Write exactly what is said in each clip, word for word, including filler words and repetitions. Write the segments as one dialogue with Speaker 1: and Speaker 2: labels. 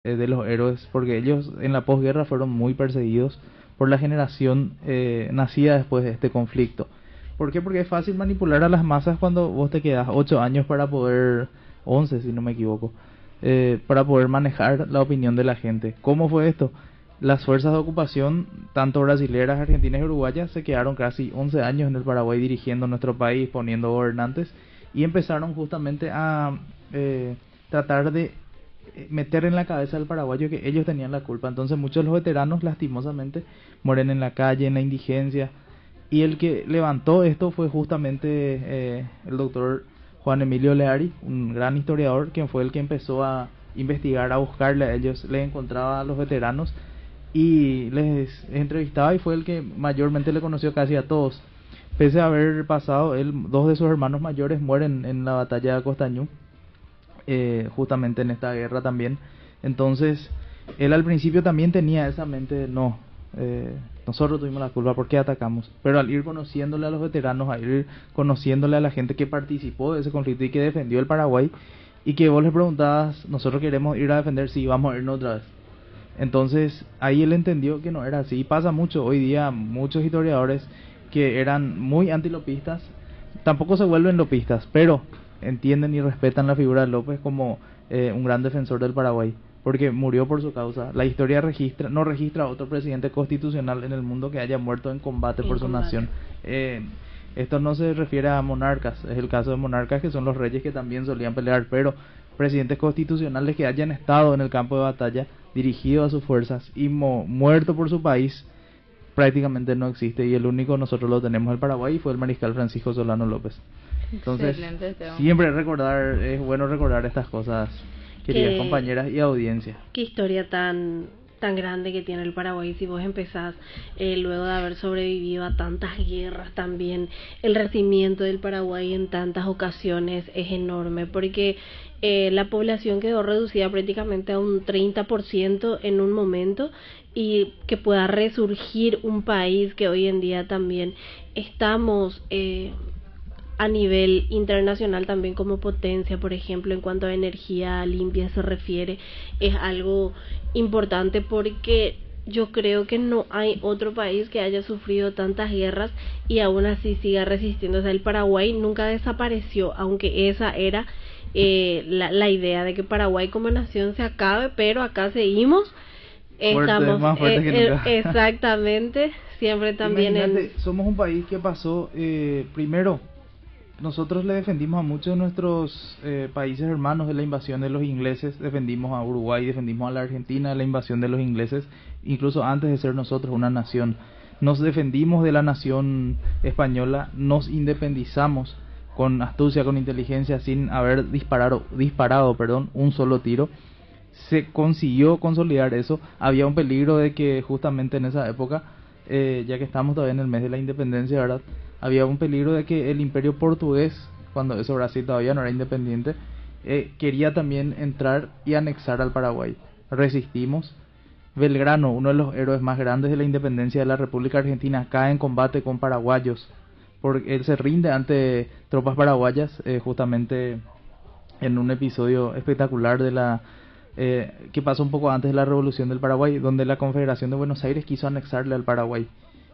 Speaker 1: eh, de los héroes, porque ellos en la posguerra fueron muy perseguidos por la generación eh, nacida después de este conflicto. ¿Por qué? Porque es fácil manipular a las masas cuando vos te quedas ocho años para poder, once si no me equivoco, eh, para poder manejar la opinión de la gente. ¿Cómo fue esto? Las fuerzas de ocupación, tanto brasileras, argentinas y uruguayas, se quedaron casi once años en el Paraguay dirigiendo nuestro país, poniendo gobernantes, y empezaron justamente a eh, tratar de meter en la cabeza del paraguayo que ellos tenían la culpa. Entonces muchos de los veteranos lastimosamente mueren en la calle, en la indigencia, y el que levantó esto fue justamente eh, el doctor Juan Emilio Leari, un gran historiador, quien fue el que empezó a investigar, a buscarle a ellos, les encontraba a los veteranos y les entrevistaba, y fue el que mayormente le conoció casi a todos. Pese a haber pasado, él, dos de sus hermanos mayores mueren en la batalla de Costañú, eh, justamente en esta guerra también. Entonces él al principio también tenía esa mente de no, eh, nosotros tuvimos la culpa, ¿por qué atacamos? Pero al ir conociéndole a los veteranos, a ir conociéndole a la gente que participó de ese conflicto y que defendió el Paraguay, y que vos les preguntabas, nosotros queremos ir a defender, sí, vamos a irnos otra vez. Entonces ahí él entendió que no era así. Y pasa mucho hoy día, muchos historiadores que eran muy antilopistas tampoco se vuelven lopistas, pero entienden y respetan la figura de López como eh, un gran defensor del Paraguay, porque murió por su causa. La historia registra no registra otro presidente constitucional en el mundo que haya muerto en combate
Speaker 2: En
Speaker 1: por su
Speaker 2: combate.
Speaker 1: nación. Eh, esto no se refiere a monarcas, es el caso de monarcas que son los reyes, que también solían pelear, pero presidentes constitucionales que hayan estado en el campo de batalla, dirigido a sus fuerzas y mo muerto por su país, prácticamente no existe, y el único nosotros lo tenemos en el Paraguay, y fue el mariscal Francisco Solano López. Entonces, siempre recordar, es bueno recordar estas cosas, queridas
Speaker 2: ¿Qué,
Speaker 1: compañeras y audiencia.
Speaker 2: Qué historia tan tan grande que tiene el Paraguay. Si vos empezás, eh, luego de haber sobrevivido a tantas guerras también, el renacimiento del Paraguay en tantas ocasiones es enorme, porque eh, la población quedó reducida prácticamente a un treinta por ciento en un momento, y que pueda resurgir un país que hoy en día también estamos eh, a nivel internacional también como potencia, por ejemplo, en cuanto a energía limpia se refiere, es algo importante, porque yo creo que no hay otro país que haya sufrido tantas guerras y aún así siga resistiendo. O sea, el Paraguay nunca desapareció, aunque esa era eh, la, la idea de que Paraguay como nación se acabe, pero acá seguimos.
Speaker 1: Fuerte,
Speaker 2: Estamos
Speaker 1: más fuerte
Speaker 2: eh,
Speaker 1: que
Speaker 2: eh,
Speaker 1: nunca.
Speaker 2: Exactamente, siempre también.
Speaker 1: Imagínate,
Speaker 2: en...
Speaker 1: somos un país que pasó, eh, primero, nosotros le defendimos a muchos de nuestros eh, países hermanos de la invasión de los ingleses, defendimos a Uruguay, defendimos a la Argentina de la invasión de los ingleses, incluso antes de ser nosotros una nación. Nos defendimos de la nación española, nos independizamos con astucia, con inteligencia, sin haber disparado, disparado perdón, un solo tiro. Se consiguió consolidar eso. Había un peligro de que justamente en esa época, eh, ya que estamos todavía en el mes de la independencia, ¿verdad?, había un peligro de que el imperio portugués, cuando eso Brasil todavía no era independiente, eh, quería también entrar y anexar al Paraguay. Resistimos. Belgrano, uno de los héroes más grandes de la independencia de la República Argentina, cae en combate con paraguayos, porque él se rinde ante tropas paraguayas, eh, justamente en un episodio espectacular de la eh, que pasó un poco antes de la Revolución del Paraguay, donde la Confederación de Buenos Aires quiso anexarle al Paraguay.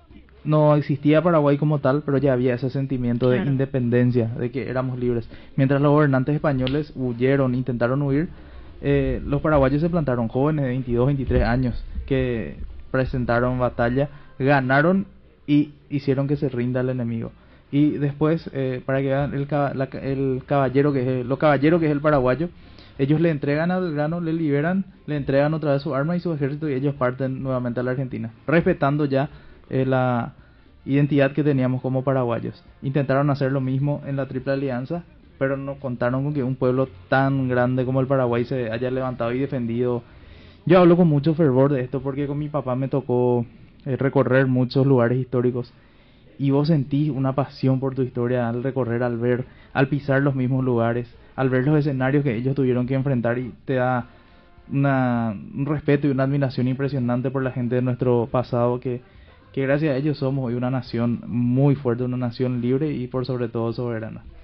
Speaker 1: No existía Paraguay como tal, pero ya había ese sentimiento de
Speaker 2: Claro.
Speaker 1: independencia, de que éramos libres. Mientras los gobernantes españoles huyeron, intentaron huir, eh, los paraguayos se plantaron, jóvenes de veintidós, veintitrés años, que presentaron batalla, ganaron y hicieron que se rinda el enemigo. Y después, eh, para que vean el, cab la, el caballero que es el, lo caballero que es el paraguayo, ellos le entregan al Belgrano, le liberan, le entregan otra vez su arma y su ejército, y ellos parten nuevamente a la Argentina, respetando ya eh, la identidad que teníamos como paraguayos. Intentaron hacer lo mismo en la Triple Alianza, pero no contaron con que un pueblo tan grande como el Paraguay se haya levantado y defendido. Yo hablo con mucho fervor de esto porque con mi papá me tocó eh, recorrer muchos lugares históricos, y vos sentís una pasión por tu historia al recorrer, al ver, al pisar los mismos lugares, al ver los escenarios que ellos tuvieron que enfrentar, y te da una, un respeto y una admiración impresionante por la gente de nuestro pasado, que, que gracias a ellos somos hoy una nación muy fuerte, una nación libre y por sobre todo soberana.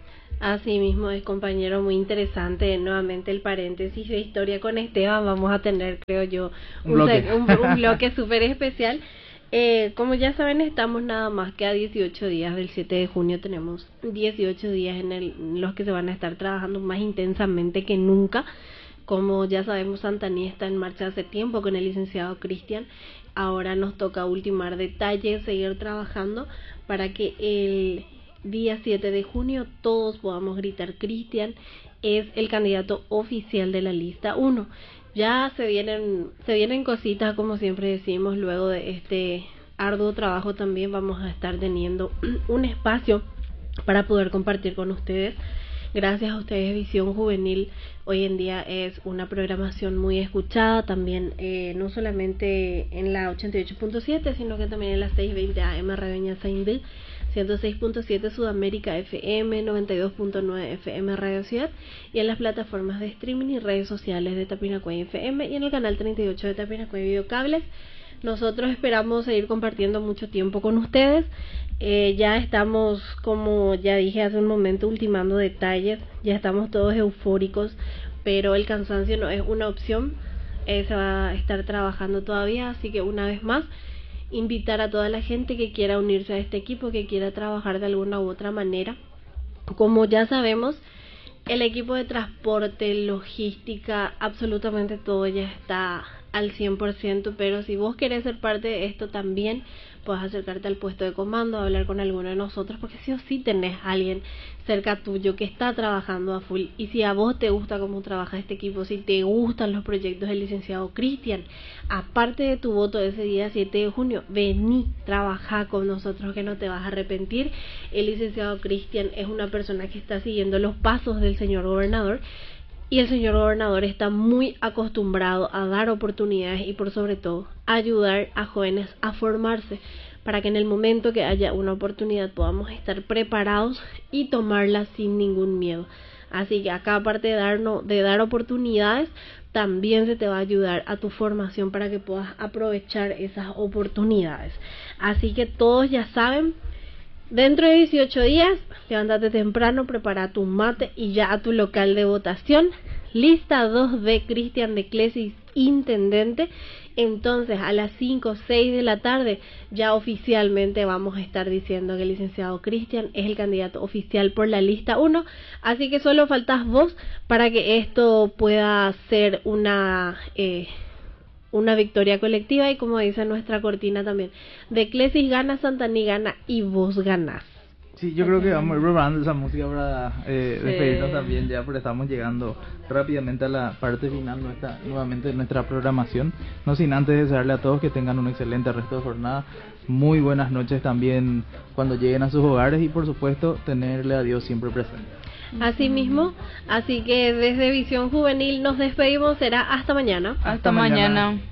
Speaker 2: Así mismo es, compañero, muy interesante. Nuevamente el paréntesis de historia con Esteban. Vamos a tener, creo yo, un, un bloque, un, un bloque súper especial. Eh, como ya saben, estamos nada más que a dieciocho días del siete de junio. Tenemos dieciocho días en, el, en los que se van a estar trabajando más intensamente que nunca. Como ya sabemos, Santaní está en marcha hace tiempo con el licenciado Cristian. Ahora nos toca ultimar detalles, seguir trabajando para que el día siete de junio todos podamos gritar: Cristian es el candidato oficial de la lista uno. Ya se vienen se vienen cositas, como siempre decimos. Luego de este arduo trabajo también vamos a estar teniendo un espacio para poder compartir con ustedes. Gracias a ustedes, Visión Juvenil hoy en día es una programación muy escuchada, también eh, no solamente en la ochenta y ocho punto siete, sino que también en la seiscientos veinte A M Radio Ñasaindel, ciento seis punto siete Sudamérica F M, noventa y dos punto nueve F M Radio Ciudad, y en las plataformas de streaming y redes sociales de Tapinacuay F M y en el canal treinta y ocho de Tapinacuay Videocables. Nosotros esperamos seguir compartiendo mucho tiempo con ustedes. Eh, ya estamos, como ya dije hace un momento, ultimando detalles. Ya estamos todos eufóricos, pero el cansancio no es una opción. Eh, se va a estar trabajando todavía, así que una vez más, invitar a toda la gente que quiera unirse a este equipo, que quiera trabajar de alguna u otra manera. Como ya sabemos, el equipo de transporte, logística, absolutamente todo ya está al cien por ciento, pero si vos querés ser parte de esto también, puedes acercarte al puesto de comando, hablar con alguno de nosotros, porque sí o sí tenés a alguien cerca tuyo que está trabajando a full. Y si a vos te gusta cómo trabaja este equipo, si te gustan los proyectos del licenciado Cristian, aparte de tu voto de ese día siete de junio, vení, trabajá con nosotros, que no te vas a arrepentir. El licenciado Cristian es una persona que está siguiendo los pasos del señor gobernador, y el señor gobernador está muy acostumbrado a dar oportunidades y por sobre todo ayudar a jóvenes a formarse, para que en el momento que haya una oportunidad podamos estar preparados y tomarla sin ningún miedo. Así que acá, aparte de darnos, de dar oportunidades, también se te va a ayudar a tu formación para que puedas aprovechar esas oportunidades. Así que todos ya saben, dentro de dieciocho días, levántate temprano, prepara tu mate y ya a tu local de votación. Lista dos de Cristian de Clesis, intendente. Entonces a las cinco o seis de la tarde ya oficialmente vamos a estar diciendo que el licenciado Cristian es el candidato oficial por la lista uno. Así que solo faltas vos para que esto pueda ser una... Eh, una victoria colectiva, y como dice nuestra cortina también, de Clesis gana, Santaní gana y vos ganás.
Speaker 1: Sí, yo creo que vamos a ir preparando esa música para eh,
Speaker 2: sí.
Speaker 1: despedirnos también ya, porque estamos llegando rápidamente a la parte final nuestra, nuevamente de nuestra programación. No sin antes desearle a todos que tengan un excelente resto de jornada, muy buenas noches también cuando lleguen a sus hogares, y por supuesto tenerle a Dios siempre presente.
Speaker 2: Así mismo, así que desde Visión Juvenil nos despedimos, será hasta mañana.
Speaker 3: Hasta, hasta mañana. mañana.